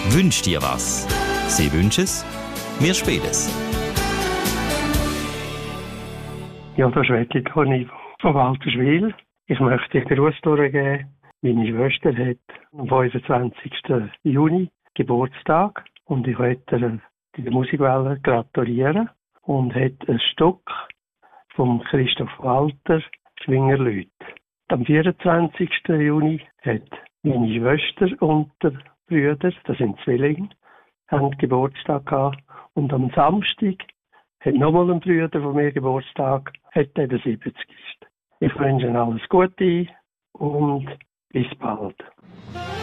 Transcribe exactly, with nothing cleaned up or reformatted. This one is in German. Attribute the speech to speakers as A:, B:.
A: Wünsch dir was. Sie wünschen es, wir spielen es.
B: Ja, das ist wirklich Toni von Walterswil. Ich möchte dir Gruß durchgeben. Meine Schwester hat am fünfundzwanzigsten Juni Geburtstag und ich möchte ihr in der Musikwelle gratulieren und hat ein Stück vom Christoph Walter Schwingerlüt. Am vierundzwanzigsten Juni hat meine Schwester und der Brüder, das sind Zwillinge, haben Geburtstag gehabt. Und am Samstag hat nochmal ein Bruder von mir Geburtstag, hat der siebzigsten Ich wünsche Ihnen alles Gute und bis bald.